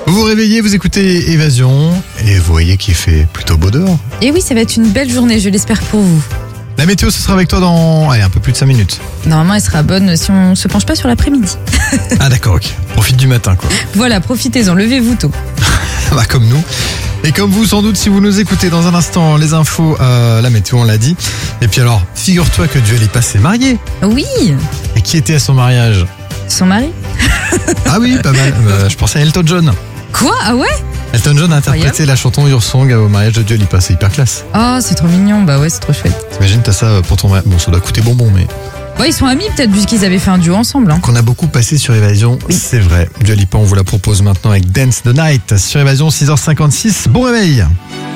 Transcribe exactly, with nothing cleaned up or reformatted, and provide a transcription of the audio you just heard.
Vous vous réveillez, vous écoutez Évasion et vous voyez qu'il fait plutôt beau dehors. Et oui, ça va être une belle journée, je l'espère pour vous. La météo, ce sera avec toi dans allez, un peu plus de cinq minutes. Normalement, elle sera bonne si on se penche pas sur l'après-midi. Ah d'accord, ok. Profite du matin quoi. Voilà, profitez-en, levez-vous tôt. Bah, comme nous. Et comme vous, sans doute, si vous nous écoutez dans un instant, les infos, euh, la météo, on l'a dit. Et puis alors, figure-toi que Dua Lipa s'est mariée. Oui, Et qui était à son mariage? son mari. Ah oui, pas mal. Euh, je pensais à Elton John. Quoi? Ah ouais? Elton John a interprété Incroyable. la chanson Your Song au mariage de Dua Lipa. C'est hyper classe. Oh, c'est trop mignon, bah ouais, c'est trop chouette. T'imagines, t'as ça pour ton mariage. Bon, ça doit coûter bonbon, mais Ouais, ils sont amis peut-être, puisqu'ils avaient fait un duo ensemble. Hein. qu'on a beaucoup passé sur Évasion, Oui. c'est vrai. Dua Lipa, on vous la propose maintenant avec Dance the Night sur Évasion, six heures cinquante-six. Bon réveil.